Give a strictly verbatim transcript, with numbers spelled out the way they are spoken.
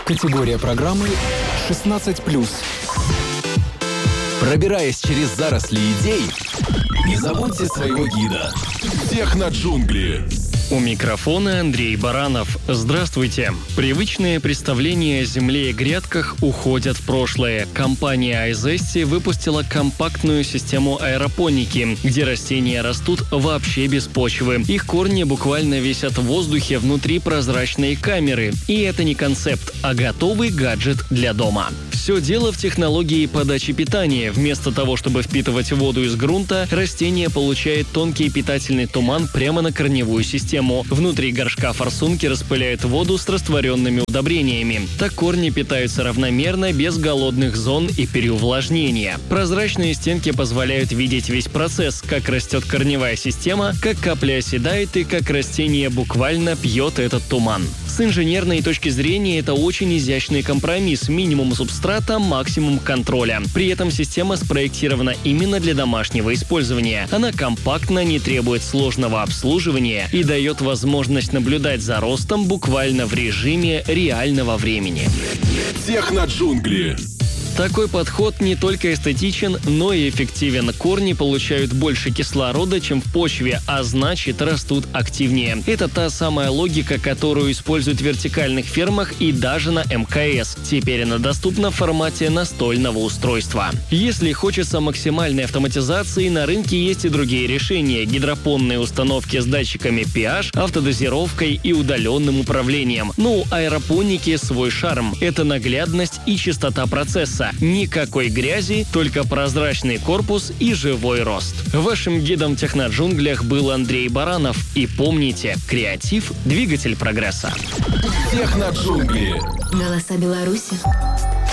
Категория программы шестнадцать плюс. Пробираясь через заросли идей, не забудьте своего гида. Техноджунгли. У микрофона Андрей Баранов. Здравствуйте. Привычные представления о земле и грядках уходят в прошлое. Компания iZesty выпустила компактную систему аэропоники, где растения растут вообще без почвы. Их корни буквально висят в воздухе внутри прозрачной камеры. И это не концепт, а готовый гаджет для дома. Все дело в технологии подачи питания. Вместо того, чтобы впитывать воду из грунта, растение получает тонкий питательный туман прямо на корневую систему. Внутри горшка форсунки распыляют воду с растворенными удобрениями. Так корни питаются равномерно, без голодных зон и переувлажнения. Прозрачные стенки позволяют видеть весь процесс, как растет корневая система, как капля оседает и как растение буквально пьет этот туман. С инженерной точки зрения это очень изящный компромисс: минимум субстрата, максимум контроля. При этом система спроектирована именно для домашнего использования. Она компактна, не требует сложного обслуживания и дает возможность наблюдать за ростом буквально в режиме реального времени. Техноджунгли. Такой подход не только эстетичен, но и эффективен. Корни получают больше кислорода, чем в почве, а значит, растут активнее. Это та самая логика, которую используют в вертикальных фермах и даже на эм ка эс. Теперь она доступна в формате настольного устройства. Если хочется максимальной автоматизации, на рынке есть и другие решения: гидропонные установки с датчиками pH, автодозировкой и удаленным управлением. Но у аэропоники свой шарм – это наглядность и чистота процесса. Никакой грязи, только прозрачный корпус и живой рост. Вашим гидом в техноджунглях был Андрей Баранов. И помните, креатив – двигатель прогресса. Техноджунгли. Голоса Беларуси.